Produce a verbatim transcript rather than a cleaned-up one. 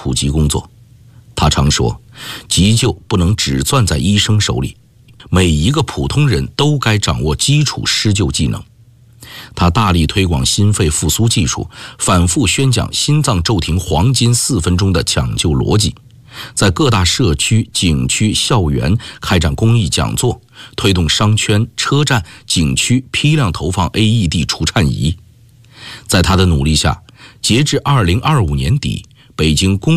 普及工作。他常说，急救不能只攥在医生手里，每一个普通人都该掌握基础施救技能。他大力推广心肺复苏技术，反复宣讲心脏骤停黄金四分钟的抢救逻辑，在各大社区、景区、校园开展公益讲座，推动商圈、车站、景区批量投放 A E D 除颤仪。在他的努力下，截至二零二五年底，北京公